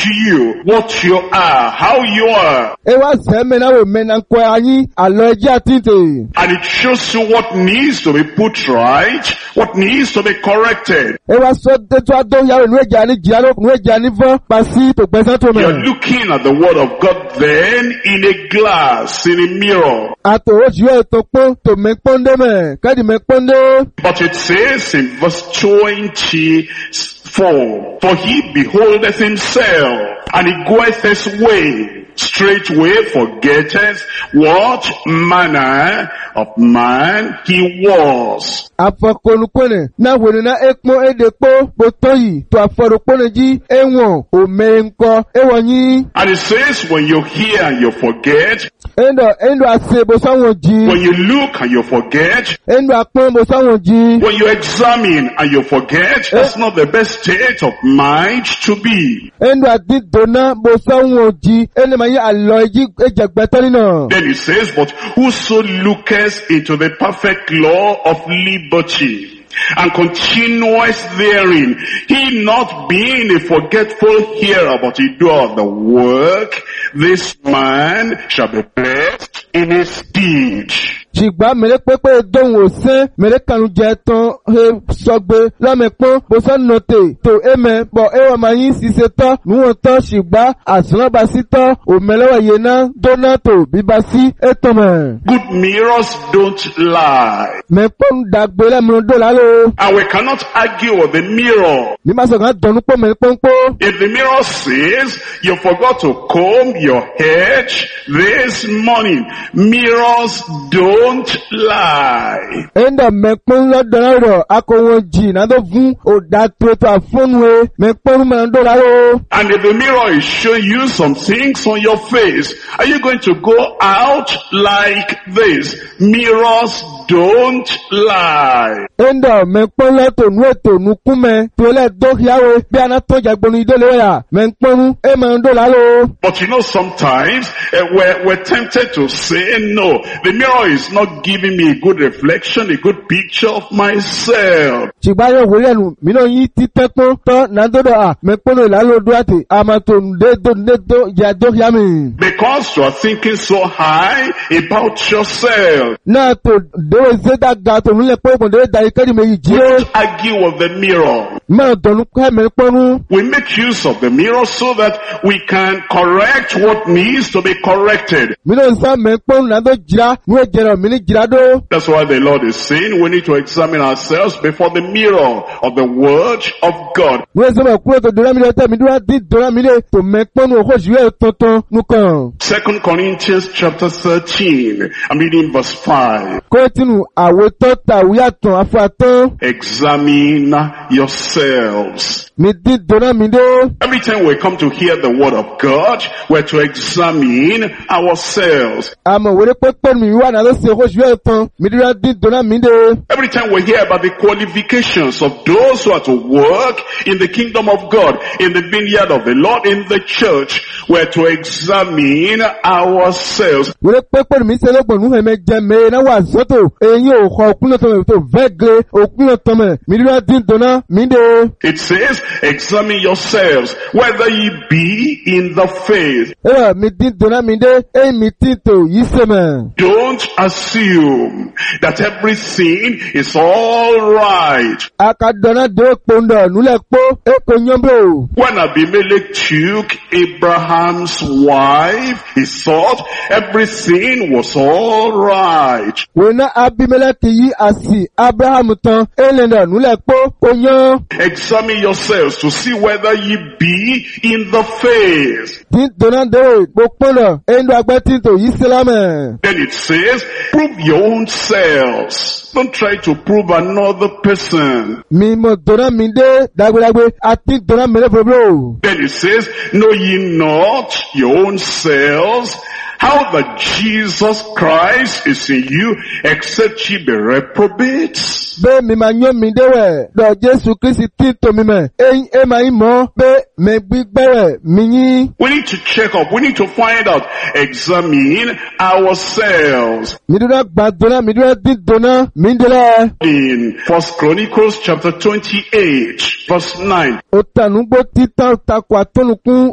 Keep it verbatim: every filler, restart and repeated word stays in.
to you what you are, how you are. Ewa zemena we menankwe anyi aloji atinte. And it shows you what needs to be put right, what needs to be corrected. Ewa so detu adon yawe nweja ni jiralo nweja ni vo pasi to pesan to me. You're looking at the word of God then in a glass, in a mirror. Ato ojuwe to pon to mekponde me, kadi mekponde. But it says in verse twenty-four, for he beholdeth himself, and he goeth his way, straightway forgetteth what manner of man he was. Afakonukone na wene na ekmo edekpo botoyi to afaroponeji enwon omenko ewonyi. And it says when you hear and you forget, Endo endo asebo sanwoji. when you look and you forget, Endo akpon bo sanwoji. when you examine and you forget, that's not the best state of mind to be. Endo adidona bo sanwoji. Ene mayi aloji ejagbetani na. Then it says, but whoso looketh into the perfect law of liberty, and continuous therein, he not being a forgetful hearer, but a doer of the work, this man shall be blessed in his deed. Ṣùgbọ́n mẹ́lẹ́ pẹ́pẹ́ dóhùn òsín mẹ́lẹ́ kanu jẹ tán he sọgbé lọ́mẹ̀pọ́n bọ́sán nọ́tẹ̀ tó ẹ̀mẹ́ bọ̀ ẹwà máa yín ṣiṣẹ́ tán níwọ̀n tán ṣùgbọ́n àsùnlọ́ba sí tán òmẹ́lẹ́wà yẹn náà dóná tó bíbá sí ètò mẹ́. Good mirrors don't lie. Mẹ́pọ́n dàgbé lẹ́mìí dọ́là ló. And we cannot argue with the mirror. Bí máa sọ̀kan dọ̀nù pọ̀ mẹ́pọ́n pọ̀. If the mirror says you forgot to comb your head this morning, mirrors don't Don't lie. Enda mekpon lọ́dọ̀ rọ̀ akọ̀wọ̀n jì náà tó fún òdà tuntun àfọ́nùwé mekpon máa ń dọ́là rọ̀. And if the mirror is showing you some things on your face, are you going to go out like this? Mirrors don't lie. Enda mekpon lọ́tọ̀ nú ètò nú kúmẹ̀ tó lẹ́ dọ́kíáwé bí aná tó jàgbọ́n ìdílé rẹ̀ mekpon ẹ máa ń dọ́là rọ̀. But you know sometimes uh, we're, we're tempted to say, no, the mirror is not giving me a good reflection, a good picture of myself. Ṣùgbọ́n yóò wọlé ẹnu mìíràn yìí ti tẹ́kún tán nàdọ́dọ̀ à mẹ́pọ́nù ìlàlódó àti àmàtòǹdédó ìyàdókíámì. Because you are thinking so high about yourself. Náà tó déwé zédàgà tó nílẹ̀ pé ìpòndé dàrí kẹ́rì méjì jí. We don't argue with the mirror. Máa dọ̀nù kẹ́ mẹ́pọ́nù. We make use of the mirror so that we can correct what needs to be corrected. Mìíràn sá mẹ́pọ́nù nàdó jìrá ní ẹ̀jẹ̀rọ̀ mìíràn jìrá dó. That's why the Lord is saying we need to examine ourselves before the mirror of the Word of God. Wọ́n sọ ma kúrò tó dọ́rọ́ mi lé tẹ́ mi dúró dín dọ́rọ́ mi lé tó mẹ́pọ́nù òkú òṣìṣẹ́ tuntun nùkàn. Second Corinthians chapter thirteen, I'm reading verse five. Kóòtù àwòtọ́ tàwíyàtọ̀ afúrátán. Examine yourselves. Mi dín dọ́rọ́ mi dé. Every time we come to hear the Word of God, we're to examine ourselves. Àmọ̀ wẹ́rẹ́ pẹ́pẹ́ mi wà náà ló ṣe òkú òṣìṣẹ́ tán mi dúró dín dọ́rọ́ mi dé. Every time we hear about the qualifications of those who are to work in the kingdom of God, in the vineyard of the Lord, in the church, we're to examine ourselves. Wẹ́rẹ́ pẹ́pẹ́ mi ṣe lọ́gbọ̀n nù ẹ̀mẹ́ jẹ mẹ́ náà wà sọ́tò èyí ò kọ́ òkúnlẹ̀ tọ́mẹ̀ tó vẹ́gẹ́ òkúnlẹ̀ tọ́mẹ̀ mi dúró dín dọ́rọ́ mi dé. It says, examine yourselves, whether ye be in the faith. Ẹ̀rọ mi dín dọ́rọ́ mi dé èyí mi tí tò yí sẹ́mẹ̀. Don't assume that everything is all right. Akadọ́nà dé pondọ̀ nulẹ̀ pọ́ èkó nyọ́mbó. When Abimelech took Abraham's wife, he thought everything was all right. Wọ́n Abimelech yí àsì Abraham tán ẹlẹ́dà nulẹ̀ pọ́ oyán. Examine yourselves to see whether ye be in the faith. Dín dọ́nà dé pọ́pọ́nà ẹ̀ńdọ́ agbẹ́tí tò yí sílámẹ̀. Then it says, prove your own selves. Don't try to prove another person. Mi mo dọ́nà mi dé dàgbédàgbé àti dọ́nà mi lẹ́fọ̀ọ́bùrò. Then it says, know ye not your own selves, how that Jesus Christ is in you, except ye be reprobates? Bẹ́ẹ̀ mi máa yán mi déwẹ̀ lọ Jésù Kristi tí tòmí mẹ̀. Ẹyin ẹ máa ń mọ̀ bẹ́ẹ̀ mi gbígbẹ́rẹ̀ mi yín. We need to check up. We need to find out. Examine ourselves. Mi dúró gba dọ́nà mi dúró dín dọ́nà mi dúró. In First Chronicles chapter twenty-eight, verse nine. Ó tànúgbó títàn takò àtọ́nukún.